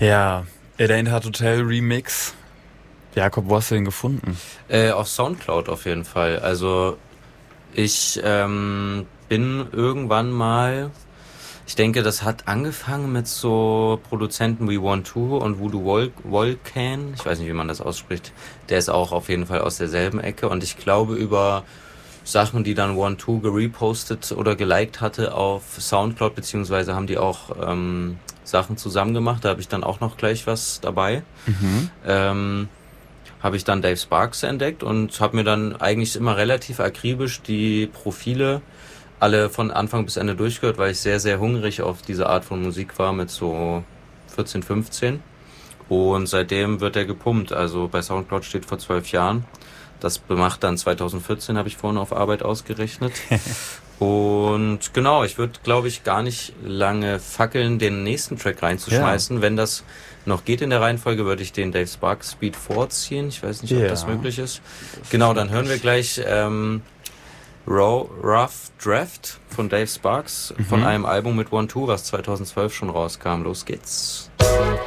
Ja, It Ain't Hard to Tell Remix. Jakob, wo hast du den gefunden? Auf Soundcloud auf jeden Fall. Also ich bin irgendwann mal, ich denke, das hat angefangen mit so Produzenten wie One2 und Voodoo Volcan. Ich weiß nicht, wie man das ausspricht. Der ist auch auf jeden Fall aus derselben Ecke. Und ich glaube, über Sachen, die dann One2 gerepostet oder geliked hatte auf Soundcloud, beziehungsweise haben die auch Sachen zusammen gemacht. Da habe ich dann auch noch gleich was dabei. Habe ich dann Dave Sparks entdeckt und habe mir dann eigentlich immer relativ akribisch die Profile alle von Anfang bis Ende durchgehört, weil ich sehr, sehr hungrig auf diese Art von Musik war mit so 14, 15. Und seitdem wird er gepumpt. Also bei Soundcloud steht vor 12 Jahren. Das macht dann 2014, habe ich vorhin auf Arbeit ausgerechnet. Und genau, ich würde, glaube ich, gar nicht lange fackeln, den nächsten Track reinzuschmeißen. Wenn das noch geht in der Reihenfolge, würde ich den Dave Sparks Speed vorziehen. Ich weiß nicht, ob das möglich ist. Genau, dann hören wir gleich Rough Draft von Dave Sparks von einem Album mit One2, was 2012 schon rauskam. Los geht's.